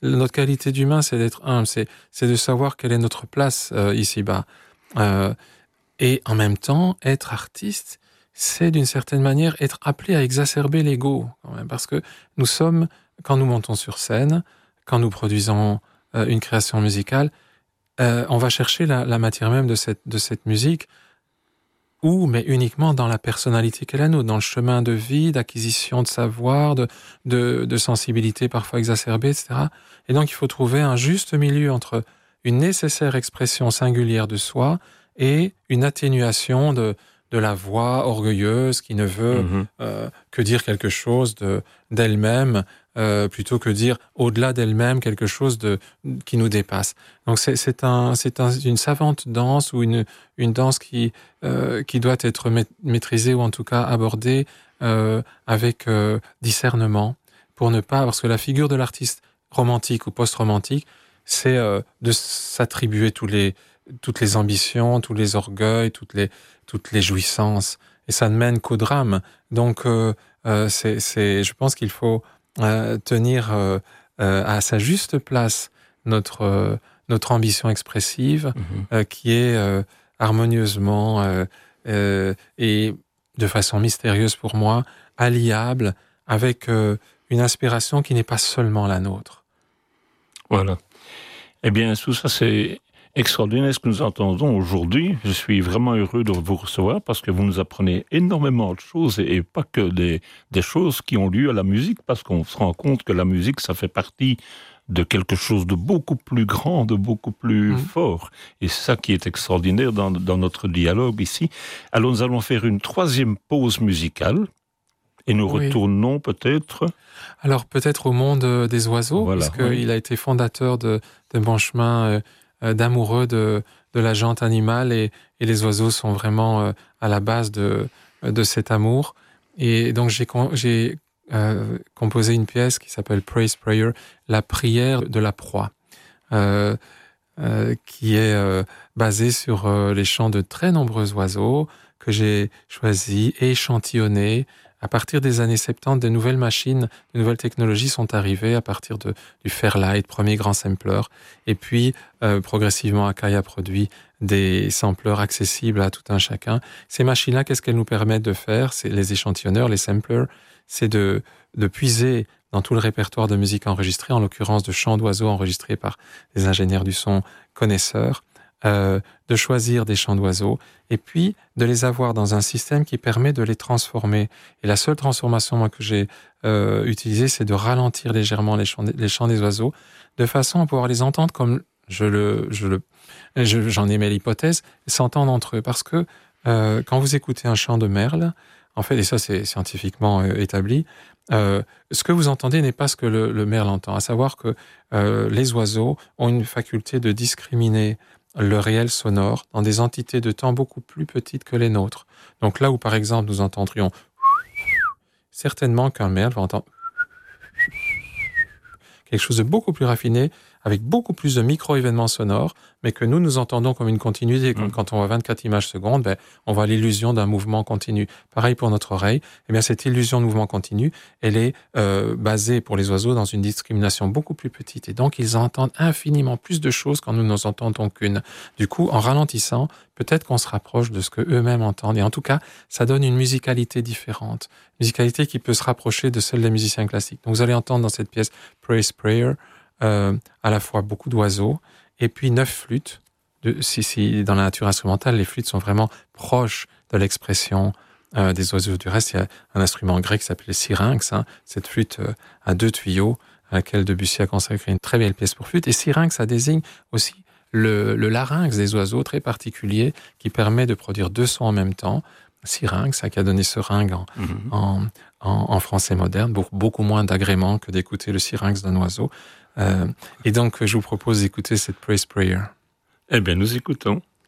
notre qualité d'humain, c'est d'être humble, c'est de savoir quelle est notre place ici-bas. Et en même temps, être artiste, c'est d'une certaine manière être appelé à exacerber l'ego, quand même, parce que nous sommes, quand nous montons sur scène, quand nous produisons une création musicale, on va chercher la matière même de cette musique, mais uniquement dans la personnalité qu'elle a, nous, dans le chemin de vie, d'acquisition de savoir, de sensibilité parfois exacerbée, etc. Et donc, il faut trouver un juste milieu entre une nécessaire expression singulière de soi et une atténuation de la voix orgueilleuse qui ne veut que dire quelque chose d'elle-même, plutôt que dire au-delà d'elle-même quelque chose qui nous dépasse. Donc c'est une savante danse ou une danse qui doit être maîtrisée ou en tout cas abordée avec discernement pour ne pas, parce que la figure de l'artiste romantique ou post-romantique, c'est de s'attribuer toutes les ambitions, tous les orgueils, toutes les jouissances, et ça ne mène qu'au drame. Donc je pense qu'il faut tenir à sa juste place notre ambition expressive, qui est harmonieusement et de façon mystérieuse pour moi, alliable avec une inspiration qui n'est pas seulement la nôtre. Voilà. Eh bien, tout ça, c'est extraordinaire ce que nous entendons aujourd'hui. Je suis vraiment heureux de vous recevoir parce que vous nous apprenez énormément de choses et pas que des choses qui ont lieu à la musique, parce qu'on se rend compte que la musique, ça fait partie de quelque chose de beaucoup plus grand, de beaucoup plus fort. Et c'est ça qui est extraordinaire dans notre dialogue ici. Alors, nous allons faire une 3e pause musicale. Et nous retournons peut-être... Alors peut-être au monde des oiseaux, voilà, puisqu'il a été fondateur de Bon Chemin d'amoureux de la jante animale, et les oiseaux sont vraiment à la base de cet amour. Et donc j'ai composé une pièce qui s'appelle Praise Prayer, la prière de la proie, qui est basée sur les chants de très nombreux oiseaux que j'ai choisis et échantillonnés. À partir des années 70, de nouvelles machines, de nouvelles technologies sont arrivées à partir du Fairlight, premier grand sampler. Et puis, progressivement, Akai a produit des sampleurs accessibles à tout un chacun. Ces machines-là, qu'est-ce qu'elles nous permettent de faire? C'est les échantillonneurs, les samplers, c'est de puiser dans tout le répertoire de musique enregistrée, en l'occurrence de chants d'oiseaux enregistrés par des ingénieurs du son connaisseurs, de choisir des chants d'oiseaux et puis de les avoir dans un système qui permet de les transformer. Et la seule transformation moi, que j'ai utilisée, c'est de ralentir légèrement les chants des oiseaux, de façon à pouvoir les entendre comme j'en émets l'hypothèse, s'entendre entre eux. Parce que quand vous écoutez un chant de merle, en fait, et ça c'est scientifiquement établi, ce que vous entendez n'est pas ce que le merle entend, à savoir que les oiseaux ont une faculté de discriminer le réel sonore dans des entités de temps beaucoup plus petites que les nôtres. Donc là où, par exemple, nous entendrions certainement qu'un merle va entendre quelque chose de beaucoup plus raffiné, avec beaucoup plus de micro-événements sonores, mais que nous entendons comme une continuité. Comme quand on voit 24 images secondes, on voit l'illusion d'un mouvement continu. Pareil pour notre oreille. Eh bien, cette illusion de mouvement continu, elle est basée pour les oiseaux dans une discrimination beaucoup plus petite. Et donc, ils entendent infiniment plus de choses quand nous n'en entendons qu'une. Du coup, en ralentissant, peut-être qu'on se rapproche de ce que eux-mêmes entendent. Et en tout cas, ça donne une musicalité différente. Musicalité qui peut se rapprocher de celle des musiciens classiques. Donc, vous allez entendre dans cette pièce Praise Prayer, à la fois beaucoup d'oiseaux et puis 9 flûtes. Si dans la nature instrumentale, les flûtes sont vraiment proches de l'expression des oiseaux. Du reste, il y a un instrument grec qui s'appelle le syrinx, cette flûte à 2 tuyaux, à laquelle Debussy a consacré une très belle pièce pour flûte. Et syrinx, ça désigne aussi le larynx des oiseaux très particulier qui permet de produire 2 sons en même temps. Syrinx, qui a donné seringue en français moderne, beaucoup moins d'agréments que d'écouter le syrinx d'un oiseau. Et donc, je vous propose d'écouter cette Praise Prayer. Eh bien, nous écoutons.